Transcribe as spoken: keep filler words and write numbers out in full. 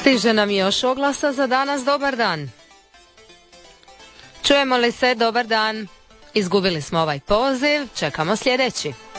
Stiže nam još oglasa za danas. Dobar dan. Čujemo li se? Dobar dan. Izgubili smo ovaj poziv, čekamo sljedeći.